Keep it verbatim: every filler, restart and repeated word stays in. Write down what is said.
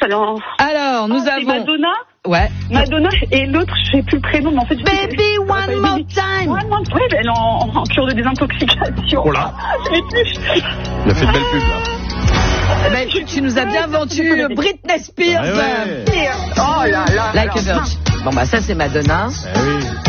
elle est en... Alors, nous oh, avons... Madonna. Ouais. Madonna et l'autre, je sais plus le prénom, mais en fait... Baby, one more time. One more time. Elle est en, en cure de désintoxication. Oh là. Je l'ai plus. Il a fait une belle pub, là. Ben, tu, tu nous as bien vendu le Britney Spears. Ouais, ouais. Oh là là. Like a Virgin. Bon, bah, ça, c'est Madonna. Eh oui.